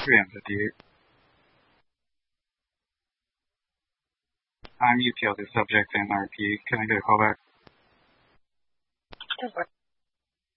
358. I'm UPL, the subject and RP. Can I get a call back?